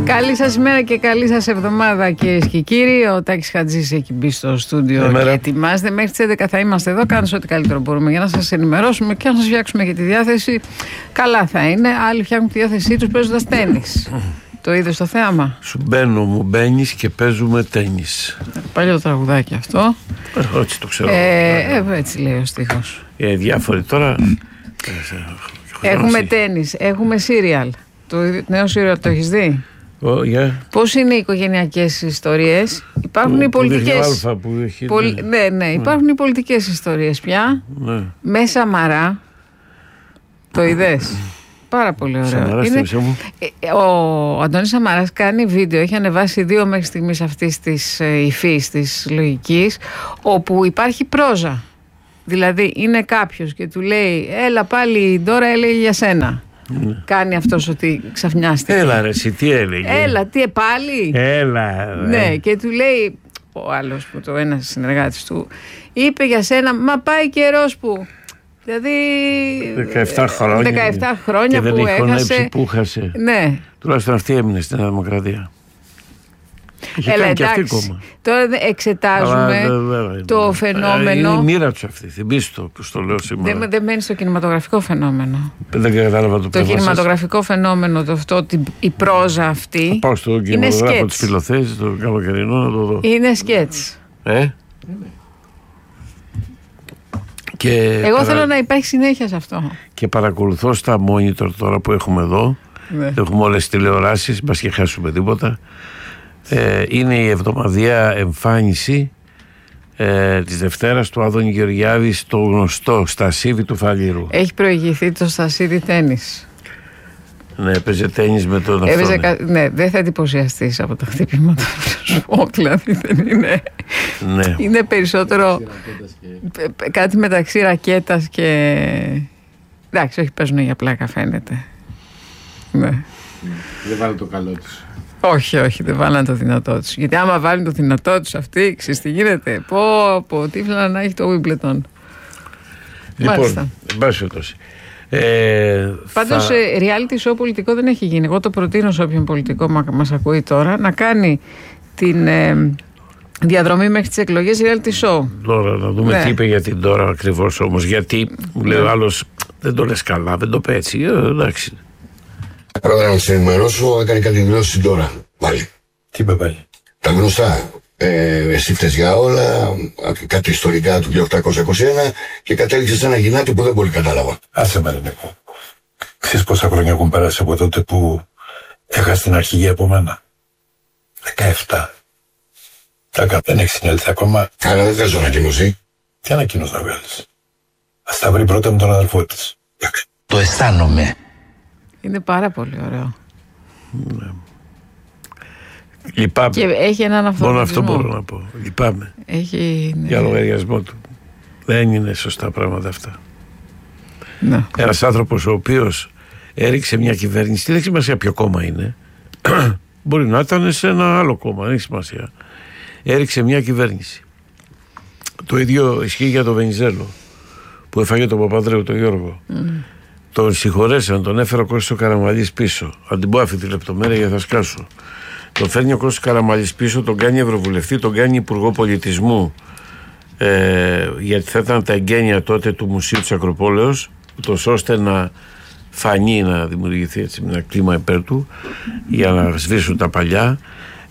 Καλή σας ημέρα και καλή σας εβδομάδα, κυρίες και κύριοι. Ο Τάκης Χατζής έχει μπει στο στούντιο και ετοιμάζεται. Μέχρι τις 11 θα είμαστε εδώ. Κάνουμε ό,τι καλύτερο μπορούμε για να σας ενημερώσουμε και να σας φτιάξουμε και τη διάθεση. Καλά θα είναι. Άλλοι φτιάχνουν τη διάθεσή τους παίζοντας τένις. Το είδες το θέαμα? Σου μπαίνω, μου μπαίνεις και παίζουμε τένις. Παλιό τραγουδάκι αυτό. Έτσι το ξέρω. Έτσι λέει ο στίχος. Διάφοροι τώρα. Έχουμε τένις, έχουμε σύριαλ. Το νέο σύριαλ το έχεις δει? Πώς είναι οι οικογενειακές ιστορίες? Υπάρχουν οι πολιτικές. Υπάρχουν οι πολιτικές ιστορίες πια. Ναι. Με Σαμαρά. Το είδες? Πάρα πολύ ωραίο. Ο Αντώνης Σαμαράς κάνει βίντεο, έχει ανεβάσει 2 μέχρι στιγμής αυτής της υφής, της λογικής, όπου υπάρχει πρόζα. Δηλαδή είναι κάποιος και του λέει έλα πάλι τώρα έλεγε για σένα. Κάνει αυτός ότι ξαφνιάστηκε. Έλα ρε εσύ, τι έλεγε? Έλα, τι πάλι? Έλα. Ναι, και του λέει ο άλλος, που το ένας συνεργάτης του, είπε για σένα, μα πάει καιρός που... Δηλαδή 17 χρόνια που έχασε. Που έχασε. Ναι. Τουλάχιστον αυτή έμεινε στην Δημοκρατία. Έλα, εντάξει. Τώρα εξετάζουμε το φαινόμενο. Είναι η μοίρα του αυτή. Θυμήστε το που το λέω σήμερα. Δεν μένει στο κινηματογραφικό φαινόμενο. Δεν κατάλαβα το κινηματογραφικό φαινόμενο, το αυτό, η πρόζα αυτή. Θα πάω στο κινηματογράφο τη Φιλοθέση, το καλοκαιρινό να το δω. Είναι σκέτς. Και εγώ θέλω να υπάρχει συνέχεια σε αυτό. Και παρακολουθώ στα monitor τώρα που έχουμε εδώ. Ναι. Έχουμε όλες τις τηλεοράσεις, μπας και χάσουμε τίποτα. Είναι η εβδομαδιαία εμφάνιση της Δευτέρας του Άδωνη Γεωργιάδη στο γνωστό Στασίδι του Φαλήρου. Έχει προηγηθεί το Στασίδι τένις. Ναι, έπαιζε τένις με τον αυτό. Ναι, δεν θα εντυπωσιαστείς από τα χτυπήματα. Δηλαδή δεν είναι. Ναι. Είναι περισσότερο κάτι μεταξύ ρακέτας και... Εντάξει, όχι, παίζουν για πλάκα φαίνεται. Ναι. Δεν βάλει το καλό τους. Όχι, δεν βάλανε το δυνατό τους. Γιατί άμα βάλουν το δυνατό τους αυτοί, ξέρεις τι γίνεται? Πω, τύφλα να έχει το Wimbledon. Λοιπόν, μπάσιο τόσο. Πάντως reality show πολιτικό δεν έχει γίνει. Εγώ το προτείνω σε όποιον πολιτικό μας ακούει τώρα να κάνει την διαδρομή μέχρι τις εκλογές reality show. Τώρα να δούμε τι είπε για την τώρα ακριβώς όμως. Γιατί μου λέει ο άλλος δεν το λες καλά, δεν το πει έτσι. Εντάξει. Πρώτα να σε ενημερώσω, έκανε κάτι δηλώσεις στην τώρα. Πάλι. Τι είπε πάλι? Τα γνωστά. Εσύ φταίς για όλα, κάτι ιστορικά του 1821 και κατέληξε σε ένα γυνάτι που δεν πολύ κατάλαβα. Άσε με, Νίκο. Ξέρεις πόσα χρόνια έχουν περάσει από τότε που έχασε την αρχηγή από μένα? 17. Δεν έχει συνέλθει ακόμα. Άρα δεν θες να ανακοινωθεί. Τι ανακοινώσει να βγάλεις? Ας τα βρει πρώτα με τον αδελφό της. Το αισθάνομαι. Είναι πάρα πολύ ωραίο. Ναι. Λυπάμαι. Και έχει έναν αυτοματισμό. Μόνο αυτό μπορώ να πω. Λυπάμαι. Έχει, ναι. Για λογαριασμό του. Δεν είναι σωστά πράγματα αυτά. Ναι. Ένας άνθρωπος ο οποίος έριξε μια κυβέρνηση, δεν έχει σημασία ποιο κόμμα είναι. Μπορεί να ήταν σε ένα άλλο κόμμα, δεν έχει σημασία. Έριξε μια κυβέρνηση. Το ίδιο ισχύει για τον Βενιζέλο που έφαγε τον Παπανδρέου, τον Γιώργο. Τον συγχωρέσαν, τον έφερε ο Κώστας ο Καραμαλής πίσω. Αν την πω αυτή τη λεπτομέρεια για θα σκάσω. Τον φέρνει ο Κώστας Καραμαλής πίσω, τον κάνει ευρωβουλευτή, τον κάνει υπουργό πολιτισμού, γιατί θα ήταν τα εγγένεια τότε του Μουσείου της Ακροπόλεως, ούτως ώστε να φανεί, να δημιουργηθεί έτσι ένα κλίμα υπέρ του, για να σβήσουν τα παλιά.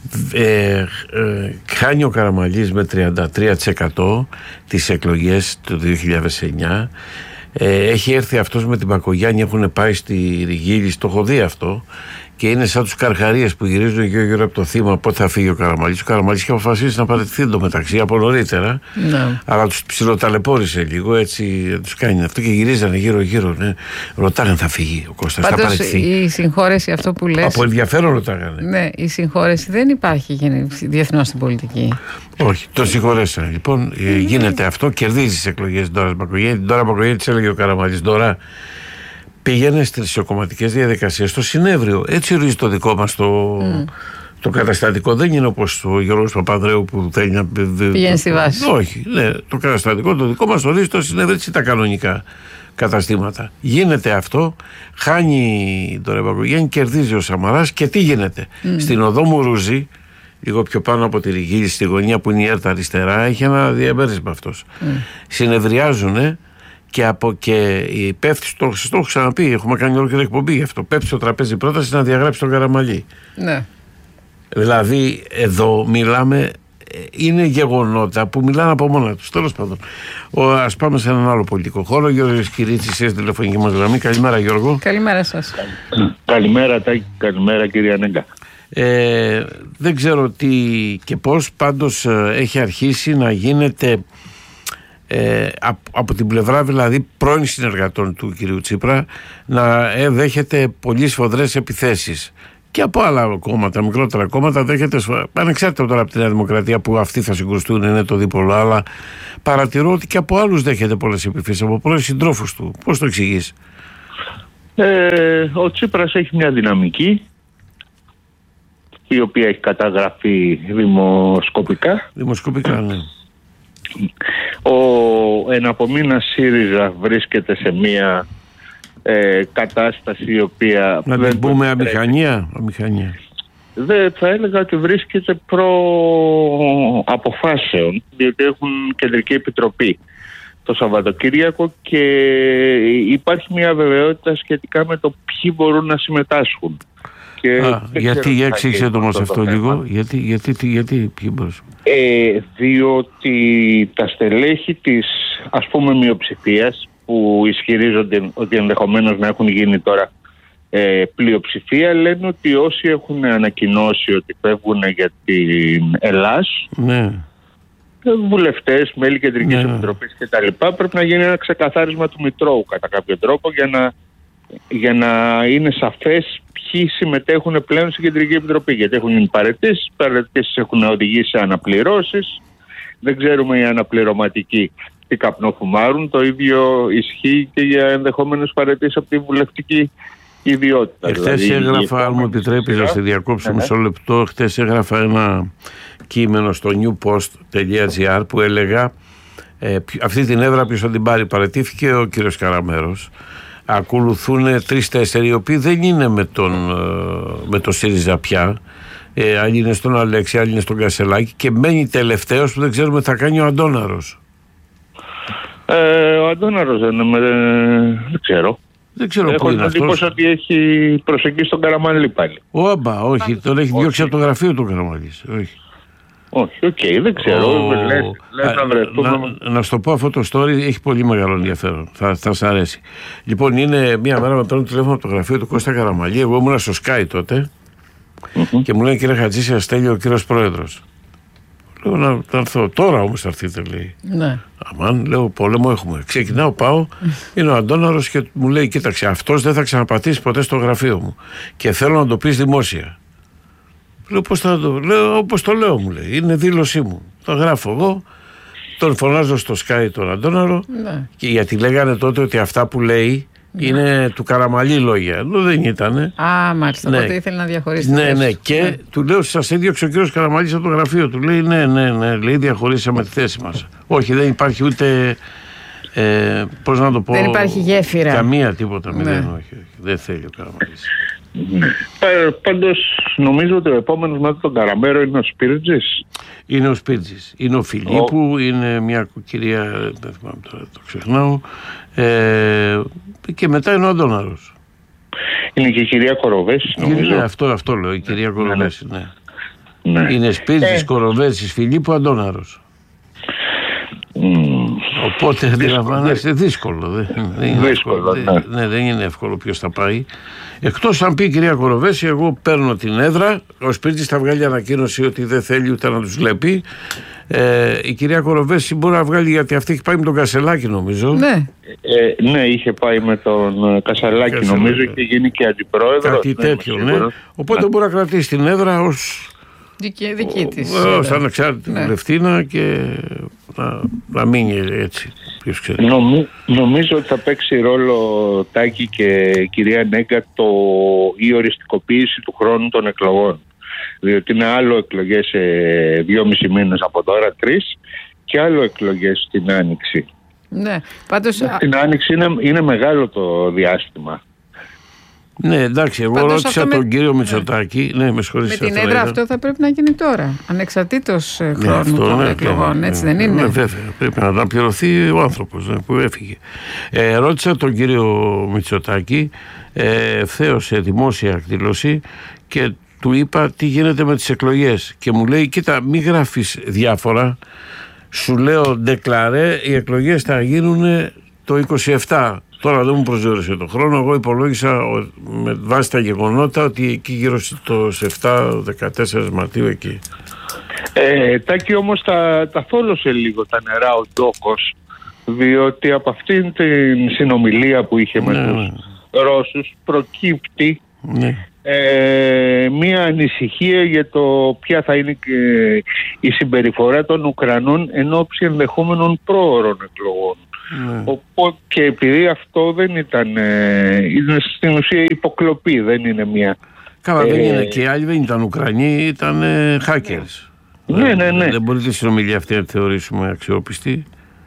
Χάνει ο Καραμαλής με 33% τις εκλογές του 2009. Έχει έρθει αυτός με την Πακογιάννη, έχουν πάει στη Ριγίλη, το έχω δει αυτό, και είναι σαν τους καρχαρίες που γυρίζουν γύρω από το θύμα πότε θα φύγει ο Καραμαλής. Ο Καραμαλής είχε αποφασίσει να παραιτηθεί εντωμεταξύ από νωρίτερα, αλλά τους ψιλοταλαιπώρησε λίγο, έτσι τους κάνει αυτό και γυρίζανε γύρω-γύρω. Ναι. Ρωτάγανε θα φύγει ο Κώστας, θα παραιτηθεί. Η συγχώρεση, αυτό που λες. Από ενδιαφέρον ρωτάγανε. Ναι, η συγχώρεση δεν υπάρχει διεθνώς στην πολιτική. Όχι, τον συγχωρέσανε. Λοιπόν, γίνεται αυτό, κερδίζει τις εκλογές Ντόρας Μπακογιάννη. Την Ντόρα Μπακογιάννη της έλεγε ο Καραμαλής: Ντόρα, πήγαινε στις ισοκομματικές διαδικασίες στο συνέδριο. Έτσι ορίζει το δικό μας το καταστατικό. Δεν είναι όπως ο Γιώργος Παπανδρέου που θέλει να πηγαίνει στη βάση. Όχι, ναι, το καταστατικό το δικό μας ορίζει το συνέδριο, έτσι τα κανονικά. καταστήματα. Γίνεται αυτό, χάνει το Ρεμπακογιάννη, κερδίζει ο Σαμαράς και τι γίνεται? Στην οδό Μουρούζη, λίγο πιο πάνω από τη Ριγίλη, στη γωνία που είναι η ΕΡΤ αριστερά, έχει ένα διαμέρισμα αυτός. Συνεδριάζουνε και οι υπεύθυνοι, το έχω ξαναπεί, έχουμε κάνει ολόκληρη εκπομπή γι' αυτό. Πέφτει στο τραπέζι πρόταση να διαγράψει τον Καραμαλή. Ναι. Δηλαδή εδώ μιλάμε, είναι γεγονότα που μιλάνε από μόνα τους. Τέλος πάντων, ας πάμε σε έναν άλλο πολιτικό χώρο. Γιώργος Κυρίτσης, στη τηλεφωνική μας γραμμή. Καλημέρα, Γιώργο. Καλημέρα σας. Καλημέρα, Τάκη. Καλημέρα, κυρία Νέγκα. Δεν ξέρω τι και πώς, πάντως έχει αρχίσει να γίνεται από την πλευρά δηλαδή πρώην συνεργατών του κυρίου Τσίπρα να δέχεται πολύ σφοδρές επιθέσεις. Και από άλλα κόμματα, μικρότερα κόμματα, δέχεται, ανεξάρτητα τώρα από τη Νέα Δημοκρατία που αυτοί θα συγκρουστούν, είναι το δίπολο, αλλά παρατηρώ ότι και από άλλους δέχεται πολλές επιθέσεις, από πολλούς συντρόφους του. Πώς το εξηγείς? Ο Τσίπρας έχει μια δυναμική, η οποία έχει καταγραφεί δημοσκοπικά. Δημοσκοπικά, ναι. Ο εναπομείνας ΣΥΡΙΖΑ βρίσκεται σε μια κατάσταση η οποία... Να την πούμε αμηχανία. Δεν θα έλεγα ότι βρίσκεται προ αποφάσεων, διότι έχουν κεντρική επιτροπή το Σαββατοκύριακο και υπάρχει μια βεβαιότητα σχετικά με το ποιοι μπορούν να συμμετάσχουν. Γιατί εξήγησε το μας αυτό λίγο? Γιατί ποιοι μπορούν? Διότι τα στελέχη της ας πούμε μειοψηφίας που ισχυρίζονται ότι ενδεχομένως να έχουν γίνει τώρα πλειοψηφία, λένε ότι όσοι έχουν ανακοινώσει ότι φεύγουν για την Ελλάς, ναι, βουλευτές, μέλη κεντρικής επιτροπής κτλ., πρέπει να γίνει ένα ξεκαθάρισμα του Μητρώου κατά κάποιο τρόπο για να είναι σαφές ποιοι συμμετέχουν πλέον στην κεντρική επιτροπή. Γιατί έχουν γίνει παραιτήσεις, παραιτήσεις έχουν οδηγήσει σε αναπληρώσεις, δεν ξέρουμε οι αναπληρωματικοί τι καπνό φουμάρουν. Το ίδιο ισχύει και για ενδεχόμενους παραιτήσεις από τη βουλευτική ιδιότητα. Χθες έγραφα, αν μου επιτρέπεις να σε διακόψω μισό λεπτό, χθες έγραφα ένα κείμενο στο newpost.gr που έλεγα αυτή την έδρα ποιος θα την πάρει? Παραιτήθηκε ο κύριος Καραμέρος. Ακολουθούν 3-4 οι οποίοι δεν είναι με το ΣΥΡΙΖΑ πια. Άλλοι είναι στον Αλέξη, άλλοι είναι στον Κασελάκη και μένει τελευταίος που δεν ξέρουμε τι θα κάνει ο Αντώναρος. Ο Αντώναρος δεν ξέρω. Δεν ξέρω πού είναι αυτός. Έχω εντύπωση ότι έχει προσεγγίσει τον Καραμαλή πάλι. Όχι, τον έχει διώξει από το γραφείο του Καραμαλής. Όχι, δεν ξέρω. Να σου το πω, αυτό το story έχει πολύ μεγάλο ενδιαφέρον. Θα σας αρέσει. Λοιπόν, είναι μία μέρα με παίρνουν τηλέφωνο από το γραφείο του Κώστα Καραμαλή. Εγώ ήμουν στο Sky τότε και μου λένε, κύριε Χατζήση, αστέλει ο κύριος Πρόεδρος. Λέω να έρθω. Τώρα όμως θα έρθείτε, λέει. Ναι. Αμάν, λέω, πόλεμο έχουμε. Ξεκινάω, πάω. Είναι ο Αντώναρος και μου λέει, κοίταξε, αυτός δεν θα ξαναπατήσει ποτέ στο γραφείο μου. Και θέλω να το πεις δημόσια. Λέω, πώς θα το λέω? Όπως το λέω, μου λέει. Είναι δήλωσή μου. Το γράφω εγώ. Τον φωνάζω στο Sky τον Αντώναρο. Ναι. Και γιατί λέγανε τότε ότι αυτά που λέει είναι του Καραμαλή λόγια. Ενώ δεν ήτανε. Μάλιστα. Οπότε ήθελε να διαχωρίσει. Ναι. Και του λέω, σας έδιωξε ο κύριος Καραμαλής από το γραφείο. Του λέει, ναι. Λέει, διαχωρίσαμε τη θέση μας. Όχι, δεν υπάρχει ούτε. Πώς να το πω. Δεν υπάρχει γέφυρα. Καμία τίποτα. Όχι. Δεν θέλει ο Καραμαλής. Πάντως νομίζω ότι ο επόμενος μετά τον Καραμέρο είναι ο Σπίρτζης. Είναι ο Σπίρτζης. Είναι ο Φιλίππου, είναι μια κυρία, δεν θυμάμαι τώρα, το ξεχνάω, και μετά είναι ο Αντώναρος. Είναι και η κυρία Κοροβέση, νομίζω. Αυτό λέω, η κυρία Κοροβέση, ναι. Είναι Σπίρτζης, Κοροβέσης, Φιλίππου, Αντώναρος. Οπότε αντιλαμβάνεστε, δύσκολο. Δεν είναι εύκολο ποιος θα πάει. Εκτός αν πει η κυρία Κοροβέση, εγώ παίρνω την έδρα. Ο Σπίρτζης θα βγάλει ανακοίνωση ότι δεν θέλει ούτε να τους βλέπει. Η κυρία Κοροβέση μπορεί να βγάλει, γιατί αυτή έχει πάει με τον Κασελάκη, νομίζω. Ναι, είχε πάει με τον Κασελάκη, νομίζω, και γίνει και αντιπρόεδρο. Κάτι τέτοιο, ναι. Οπότε μπορεί να κρατήσει την έδρα ως δική της. Ως ανεξάρτητη βουλευτήνα και να μείνει έτσι. Ποιος ξέρει. Νομίζω ότι θα παίξει ρόλο, Τάκη και κυρία Νέγκα, η οριστικοποίηση του χρόνου των εκλογών. Διότι είναι άλλο εκλογές σε 2,5 μήνες από τώρα, 3, και άλλο εκλογές στην Άνοιξη. Ναι, πάντως... Την Άνοιξη είναι μεγάλο το διάστημα. Ναι, εντάξει, εγώ ρώτησα τον κύριο Μητσοτάκη. Ναι, με συγχωρείτε. Με την έδρα αυτό θα πρέπει να γίνει τώρα, ανεξαρτήτως χρόνου των εκλογών, έτσι δεν είναι? Βέβαια, πρέπει να αναπληρωθεί ο άνθρωπος που έφυγε. Ρώτησα τον κύριο Μητσοτάκη ευθέως σε δημόσια εκδήλωση και του είπα τι γίνεται με τις εκλογές. Και μου λέει, κοίτα, μην γράφεις διάφορα. Σου λέω, ντεκλαρέ, οι εκλογές θα γίνουν το 27. Τώρα δεν μου προσδιορίσε το χρόνο. Εγώ υπολόγισα με βάση τα γεγονότα ότι εκεί γύρω στο 7-14 Μαρτίου εκεί. Τάκη, όμως τα θόλωσε λίγο τα νερά ο Ντόκος, διότι από αυτήν την συνομιλία που είχε με τους Ρώσους προκύπτει μία ανησυχία για το ποια θα είναι και η συμπεριφορά των Ουκρανών εν ώψη ενδεχόμενων πρόωρων εκλογών. Οπότε, και επειδή αυτό δεν ήταν, είναι στην ουσία υποκλοπή, δεν είναι μια... Καλά, δεν είναι, και οι άλλοι δεν ήταν Ουκρανοί, ήταν hackers. Ναι. Δεν μπορείτε η συνομιλία αυτή να θεωρήσουμε αξιόπιστη?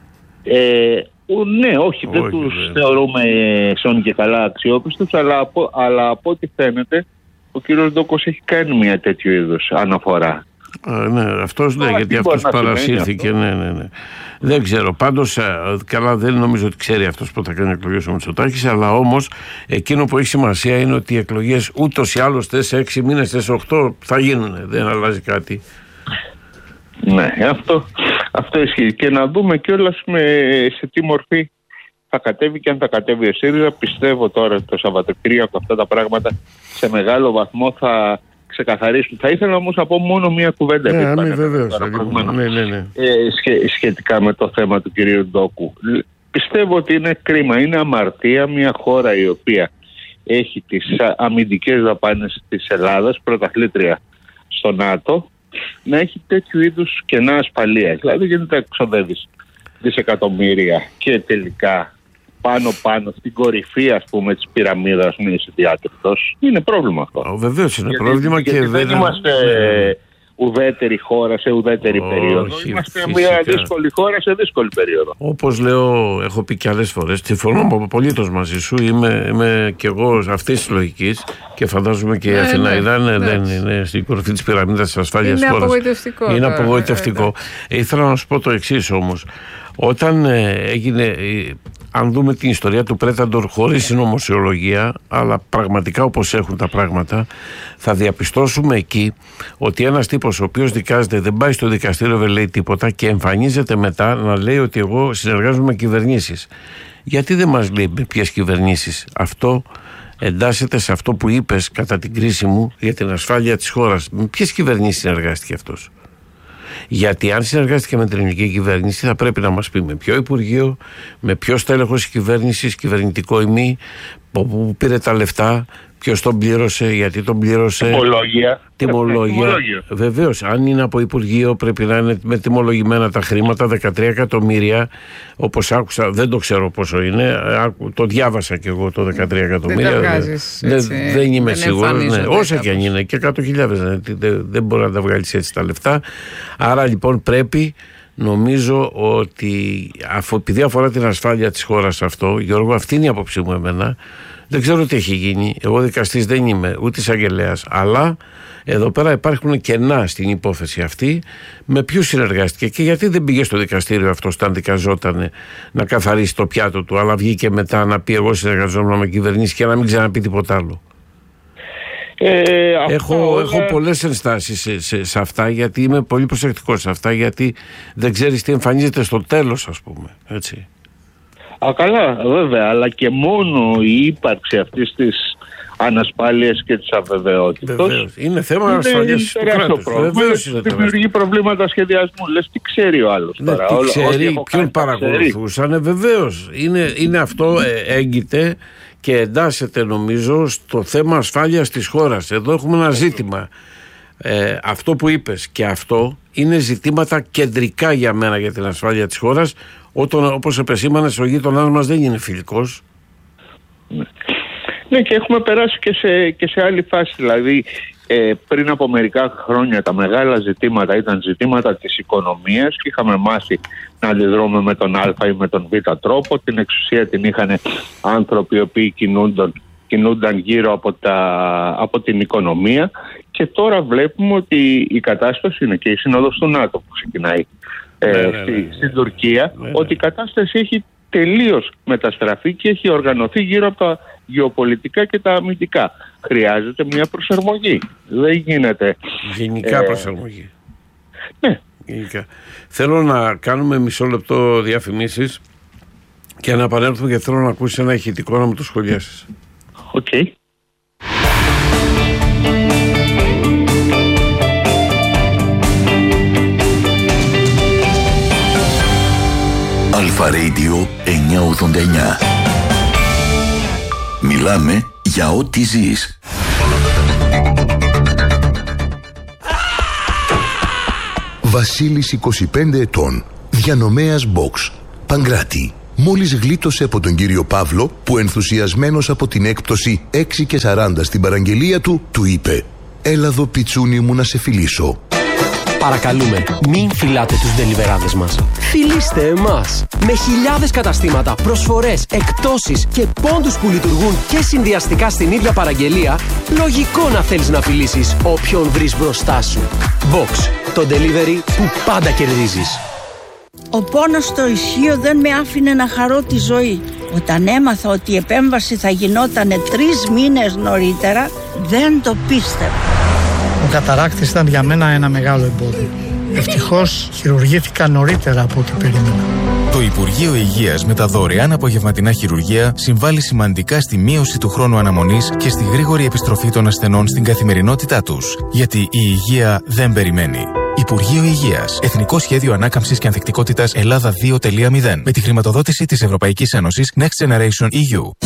Ναι, όχι, δεν τους θεωρούμε σώνει και καλά αξιόπιστους, αλλά από ό,τι φαίνεται ο κύριος Ντόκος έχει κάνει μια τέτοιο είδους αναφορά. Ναι, αυτός ναι, γιατί αυτός παρασύρθηκε. Αυτό. Ναι. Δεν ξέρω. Πάντως, καλά, δεν νομίζω ότι ξέρει αυτός πότε θα κάνει εκλογές ο Μητσοτάκης, αλλά όμως εκείνο που έχει σημασία είναι ότι οι εκλογές ούτως ή άλλως σε 6 μήνες, σε 8 θα γίνουν. Δεν αλλάζει κάτι. Ναι, αυτό ισχύει. Και να δούμε κιόλας σε τι μορφή θα κατέβει και αν θα κατέβει ο ΣΥΡΙΖΑ. Πιστεύω τώρα το Σαββατοκύριακο αυτά τα πράγματα σε μεγάλο βαθμό θα ξεκαθαρίσουν. Θα ήθελα όμως να πω μόνο μία κουβέντα σχετικά με το θέμα του κυρίου Ντόκου. Πιστεύω ότι είναι κρίμα, είναι αμαρτία μια χώρα η οποία έχει τις αμυντικές δαπάνες της Ελλάδας, πρωταθλήτρια στο ΝΑΤΟ, να έχει τέτοιου είδους κενά ασφαλείας. Δηλαδή γίνεται να εξοδεύεις δισεκατομμύρια και τελικά πάνω στην κορυφή, ας πούμε, της πυραμίδας να είσαι διάτριτος. Είναι πρόβλημα αυτό. Βεβαίως είναι πρόβλημα και δεν είμαστε ουδέτερη χώρα σε ουδέτερη περίοδο. Είμαστε μια δύσκολη χώρα σε δύσκολη περίοδο. Όπως λέω, έχω πει και άλλες φορές, συμφωνώ απολύτως μαζί σου. Είμαι κι εγώ αυτής της λογικής και φαντάζομαι και η Αθηναίδα δεν είναι στην κορυφή της πυραμίδας της ασφάλειας της χώρας. Είναι απογοητευτικό. Ήθελα να σου πω το εξής όμως. Όταν έγινε, αν δούμε την ιστορία του Πρέταντορ χωρίς συνωμοσιολογία, αλλά πραγματικά όπως έχουν τα πράγματα, θα διαπιστώσουμε εκεί ότι ένας τύπος ο οποίος δικάζεται δεν πάει στο δικαστήριο, δεν λέει τίποτα και εμφανίζεται μετά να λέει ότι εγώ συνεργάζομαι με κυβερνήσεις. Γιατί δεν μας λέει με ποιες κυβερνήσεις? Αυτό εντάσσεται σε αυτό που είπες κατά την κρίση μου για την ασφάλεια της χώρας. Με ποιες κυβερνήσεις συνεργάστηκε αυτός? Γιατί αν συνεργάστηκε με την ελληνική κυβέρνηση θα πρέπει να μας πει με ποιο υπουργείο, με ποιο στέλεχος κυβέρνησης, κυβερνητικό ή μη, που πήρε τα λεφτά, ποιος τον πλήρωσε, γιατί τον πλήρωσε. Τιμολόγια. Βεβαίως, αν είναι από υπουργείο πρέπει να είναι με τιμολογημένα τα χρήματα, 13 εκατομμύρια, όπως άκουσα, δεν το ξέρω πόσο είναι, το διάβασα κι εγώ το 13 εκατομμύρια. Δεν είμαι σίγουρος. Όσα και αν είναι, και 100.000, δεν μπορεί να τα βγάλεις έτσι τα λεφτά. Άρα λοιπόν πρέπει, νομίζω ότι επειδή αφορά την ασφάλεια της χώρας αυτό, Γιώργο, αυτή είναι η άποψή μου εμένα. Δεν ξέρω τι έχει γίνει. Εγώ δικαστής δεν είμαι, ούτε εισαγγελέας. Αλλά εδώ πέρα υπάρχουν κενά στην υπόθεση αυτή. Με ποιους συνεργάστηκε και γιατί δεν πήγε στο δικαστήριο αυτός όταν δικαζόταν να καθαρίσει το πιάτο του, αλλά βγήκε μετά να πει εγώ συνεργαζόμουν με κυβερνήσεις και να μην ξαναπεί τίποτα άλλο. Έχω πολλές ενστάσεις σε αυτά, γιατί είμαι πολύ προσεκτικός σε αυτά, γιατί δεν ξέρεις τι εμφανίζεται στο τέλος, ας πούμε. Έτσι. Καλά, βέβαια, αλλά και μόνο η ύπαρξη αυτής της ανασφάλειας και της αβεβαιότητας είναι θέμα ασφαλείας του κράτους. Δημιουργεί προβλήματα σχεδιασμού. Λες τι ξέρει ο άλλος τώρα. Τι ξέρει, ποιον παρακολουθούσαν. Βεβαίως, είναι αυτό, έγκυται και εντάσσεται νομίζω στο θέμα ασφάλειας της χώρας. Εδώ έχουμε ένα ζήτημα. Αυτό που είπες και αυτό είναι ζητήματα κεντρικά για μένα για την ασφάλεια της χώρας. Όπως επεσήμανες, ο γείτονάς μας δεν είναι φιλικός. Ναι, και έχουμε περάσει και σε άλλη φάση. Δηλαδή, πριν από μερικά χρόνια τα μεγάλα ζητήματα ήταν ζητήματα της οικονομίας και είχαμε μάθει να αντιδρούμε με τον Α ή με τον Β τρόπο. Την εξουσία την είχαν άνθρωποι οι οποίοι κινούνταν γύρω από την οικονομία, και τώρα βλέπουμε ότι η κατάσταση είναι, και η Σύνοδος του ΝΑΤΟ που ξεκινάει στην Τουρκία, ότι η κατάσταση έχει τελείως μεταστραφεί και έχει οργανωθεί γύρω από τα γεωπολιτικά και τα αμυντικά. Χρειάζεται μια προσαρμογή. Δεν γίνεται. Γενικά προσαρμογή. Ναι. Γενικά. Θέλω να κάνουμε μισό λεπτό διαφημίσεις και να επανέλθουμε, γιατί θέλω να ακούσει ένα ηχητικό να μου το σχολιάσεις. Οκ. Αλφα Radio 989. Μιλάμε για ό,τι ζεις. Βασίλης 25 ετών, διανομέας box, Παγκράτη. Μόλις γλίτωσε από τον κύριο Παύλο, που ενθουσιασμένος από την έκπτωση 6,40 στην παραγγελία του, του είπε: «Έλα εδώ πιτσούνι μου να σε φιλήσω». Παρακαλούμε, μην φυλάτε τους ντελιβεράδες μας. Φιλήστε εμάς. Με χιλιάδες καταστήματα, προσφορές, εκπτώσεις και πόντους που λειτουργούν και συνδυαστικά στην ίδια παραγγελία, λογικό να θέλεις να φιλήσεις όποιον βρεις μπροστά σου. Box, το delivery που πάντα κερδίζεις. Ο πόνος στο ισχύο δεν με άφηνε να χαρώ τη ζωή. Όταν έμαθα ότι η επέμβαση θα γινότανε 3 μήνες νωρίτερα, δεν το πίστευα. Ο καταράκτης ήταν για μένα ένα μεγάλο εμπόδιο. Ευτυχώς χειρουργήθηκα νωρίτερα από ό,τι περίμενα. Το Υπουργείο Υγείας με τα δωρεάν απογευματινά χειρουργεία συμβάλλει σημαντικά στη μείωση του χρόνου αναμονής και στη γρήγορη επιστροφή των ασθενών στην καθημερινότητά τους. Γιατί η υγεία δεν περιμένει. Υπουργείο Υγείας. Εθνικό Σχέδιο Ανάκαμψης και Ανθεκτικότητας Ελλάδα 2.0. Με τη χρηματοδότηση της Ευρωπαϊκής Ένωσης Next Generation EU.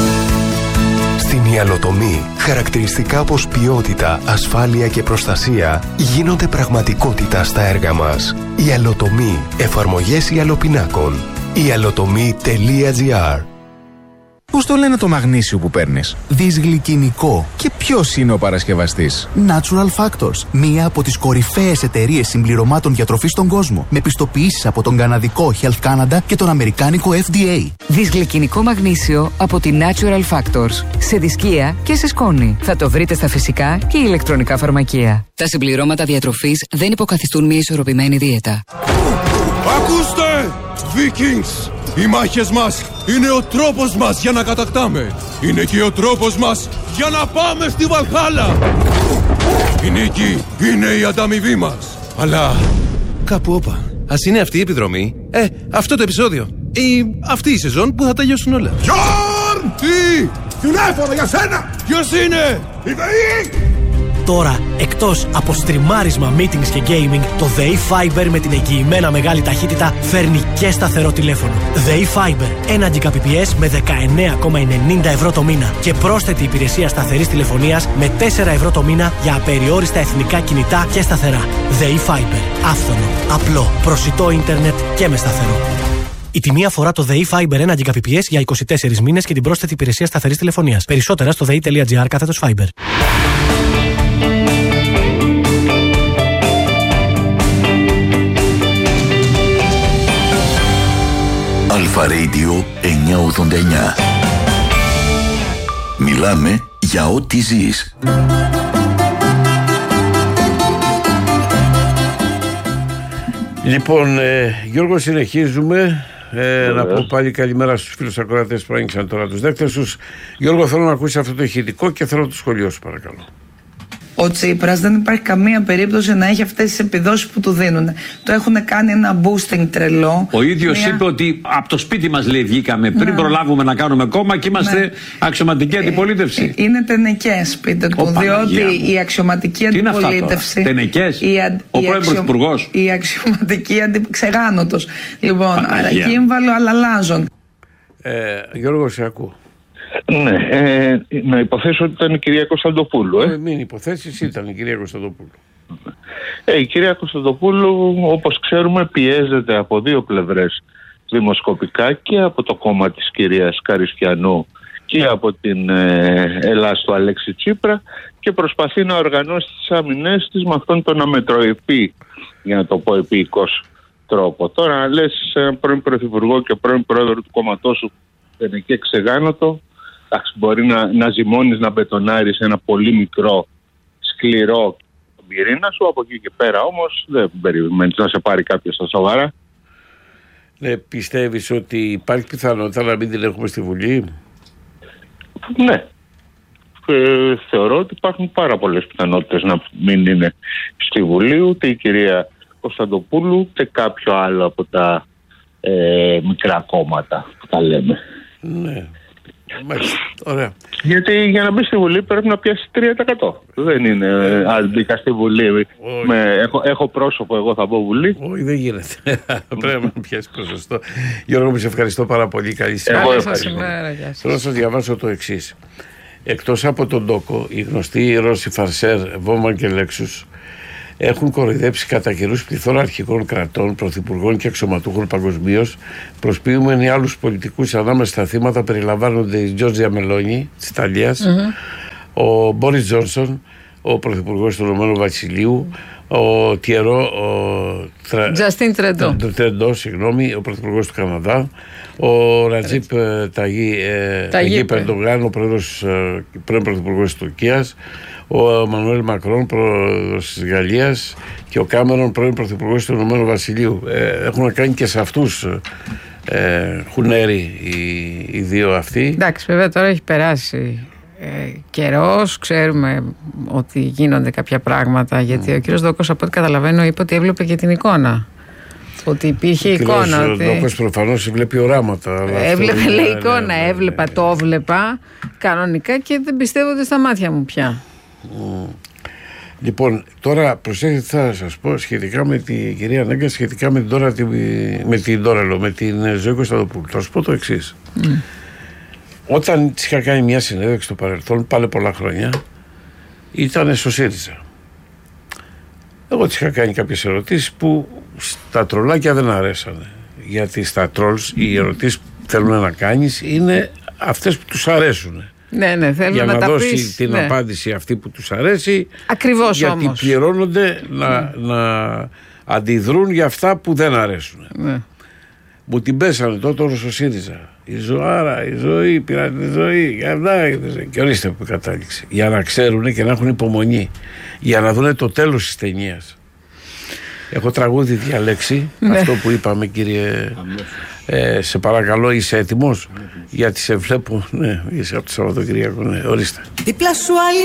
Στην ιαλοτομή, χαρακτηριστικά όπως ποιότητα, ασφάλεια και προστασία γίνονται πραγματικότητα στα έργα μας. Ιαλοτομή. Εφαρμογές ιαλοπινάκων. ιαλοτομή.gr. Πώς το λένε το μαγνήσιο που παίρνεις? Δυσγλυκινικό. Και ποιος είναι ο παρασκευαστής? Natural Factors. Μία από τις κορυφαίες εταιρείες συμπληρωμάτων διατροφής στον κόσμο. Με πιστοποιήσεις από τον καναδικό Health Canada και τον αμερικάνικο FDA. Δυσγλυκινικό μαγνήσιο από τη Natural Factors. Σε δισκία και σε σκόνη. Θα το βρείτε στα φυσικά και ηλεκτρονικά φαρμακεία. Τα συμπληρώματα διατροφής δεν υποκαθιστούν μια ισορροπημένη δίαιτα. Ακούστε! Vikings! Οι μάχες μας είναι ο τρόπος μας για να κατακτάμε. Είναι και ο τρόπος μας για να πάμε στη Βαλχάλα. Η νίκη είναι η ανταμοιβή μας. Αλλά κάπου όπα. Ας είναι αυτή η επιδρομή, αυτό το επεισόδιο ή αυτή η σεζόν που θα τελειώσουν όλα. Γιόρν! Τι! Τηλέφωνο για σένα! Ποιος είναι? Η ΔΕΗ! Τώρα, εκτός από στριμάρισμα, meetings και gaming, το ΔΕΗ Fiber με την εγγυημένα μεγάλη ταχύτητα φέρνει και σταθερό τηλέφωνο. ΔΕΗ Fiber, 1 Gbps με 19,90 ευρώ το μήνα και πρόσθετη υπηρεσία σταθερής τηλεφωνίας με 4 ευρώ το μήνα για απεριόριστα εθνικά κινητά και σταθερά. ΔΕΗ Fiber, άφθονο, απλό, προσιτό ίντερνετ και με σταθερό. Η τιμή αφορά το ΔΕΗ Fiber 1 Gbps για 24 μήνες και την πρόσθετη υπηρεσία σταθερής τηλεφωνίας. Περισσότερα στο dei.gr/Fiber. Αλφα Radio 989. Μιλάμε για ό,τι ζεις. Λοιπόν, Γιώργο, συνεχίζουμε. Να πω πάλι καλημέρα στους φίλους ακροατές που άνοιξαν τώρα τους δέκτες τους. Γιώργο, θέλω να ακούσει αυτό το ηχητικό και θέλω το σχολείο σου, παρακαλώ. Ο Τσίπρας δεν υπάρχει καμία περίπτωση να έχει αυτές τις επιδόσεις που του δίνουν. Το έχουν κάνει ένα boosting τρελό. Ο ίδιος είπε ότι από το σπίτι μας, λέει, βγήκαμε πριν προλάβουμε να κάνουμε κόμμα και είμαστε αξιωματική αντιπολίτευση. Είναι τενεκές, πείτε του, διότι η αξιωματική αντιπολίτευση. Τενεκές, ο πρώην πρωθυπουργός. Η αξιωματική ξεγάνωτος. Λοιπόν, κύμβαλο αλλαλάζων. Γιώργο, σε ακούω. Ναι, να υποθέσω ότι ήταν η κυρία Κωνσταντοπούλου. Μην υποθέσεις, ήταν η κυρία Κωνσταντοπούλου. Η κυρία Κωνσταντοπούλου, όπως ξέρουμε, πιέζεται από δύο πλευρές δημοσκοπικά, και από το κόμμα της κυρίας Καριστιανού και από την Ελλάδα του Αλέξη Τσίπρα και προσπαθεί να οργανώσει τις άμυνές της με αυτόν τον αμετροεπή, για να το πω επίοικος τρόπο. Τώρα να λες πρώην πρωθυπουργό και πρώην πρόεδρο του κόμματός σου δεν είναι και ξεγάνωτο. Εντάξει, μπορεί να ζυμώνεις, να μπετονάρεις ένα πολύ μικρό, σκληρό πυρήνα σου, από εκεί και πέρα όμως δεν περιμένεις να σε πάρει κάποιος στα σοβαρά. Ναι, πιστεύεις ότι υπάρχει πιθανότητα να μην την έχουμε στη Βουλή? Ναι. Θεωρώ ότι υπάρχουν πάρα πολλές πιθανότητες να μην είναι στη Βουλή ούτε η κυρία Κωνσταντοπούλου ούτε κάποιο άλλο από τα μικρά κόμματα που τα λέμε. Ναι. Μάλιστα. Ωραία. Γιατί για να μπει στη Βουλή πρέπει να πιάσει 3%. Δεν είναι αν μπήκα στη Βουλή. Έχω πρόσωπο, εγώ θα μπω Βουλή. Όχι, δεν γίνεται. Πρέπει να πιάσει ποσοστό. Γιώργο, μου σε ευχαριστώ πάρα πολύ. Καλή ημέρα. Θέλω να σας διαβάσω το εξής. Εκτός από τον Τόκο, οι γνωστοί Ρώσοι Φαρσέρ, Βόμαν και Λέξους έχουν κοροϊδέψει κατά καιρούς πληθώρα αρχικών κρατών, πρωθυπουργών και αξιωματούχων παγκοσμίως, προσποιούμενοι άλλους πολιτικούς. Ανάμεσα στα θύματα περιλαμβάνονται η Τζόρτζια Μελόνι της Ιταλίας, ο Μπόρις Τζόνσον, ο πρωθυπουργός του Ηνωμένου Βασιλείου, ο Τιερό Τζαστίν Τρεντό, ο πρωθυπουργός του Καναδά, ο Ρατζίπ Ταγί Περντογάν, ο πρώην πρωθυπουργός της Τουρκίας, ο Μανουέλ Μακρόν, πρόεδρος της Γαλλίας, και ο Κάμερον, πρώην πρωθυπουργός του Ηνωμένου Βασιλείου. Έχουν κάνει και σε αυτούς χουνέρι οι δύο αυτοί. Εντάξει, βέβαια τώρα έχει περάσει καιρός, ξέρουμε ότι γίνονται κάποια πράγματα, γιατί ο κύριος Δόκος, από ό,τι καταλαβαίνω, είπε ότι έβλεπε και την εικόνα. Ότι υπήρχε εικόνα. Ο Δόκος προφανώς βλέπει οράματα. Έβλεπε, λέει, εικόνα. Έβλεπα, το έβλεπα κανονικά και δεν πιστεύονται στα μάτια μου πια. Λοιπόν, τώρα προσέξτε, θα σας πω σχετικά με την κυρία Νέγκα, σχετικά με την Ζωή Κωνσταντοπούλου. Θα σας πω το εξής. Όταν της είχα κάνει μια συνέντευξη στο παρελθόν, πάλι πολλά χρόνια, ήταν στο ΣΥΡΙΖΑ. Εγώ της είχα κάνει κάποιες ερωτήσεις που στα τρολάκια δεν αρέσανε. Γιατί στα τρολς οι ερωτήσεις που θέλουν να κάνεις είναι αυτές που τους αρέσουν. Ναι, θέλω για να τα δώσει πεις, την απάντηση αυτή που τους αρέσει. Ακριβώς, γιατί όμως. Γιατί πληρώνονται να αντιδρούν για αυτά που δεν αρέσουν. Ναι. Μου την πέσανε τότε στο ΣΥΡΙΖΑ. Η ζωάρα, η ζωή, πήρα τη ζωή. Και ορίστε που κατάληξε. Για να ξέρουν και να έχουν υπομονή. Για να δουν το τέλος της ταινίας. Έχω τραγούδι διαλέξει. Αυτό που είπαμε, κύριε. Σε παρακαλώ, είσαι έτοιμος? Γιατί σε βλέπω. Ναι, είσαι από το Σαββατοκύριακο. Ναι, ορίστε. Δίπλα σου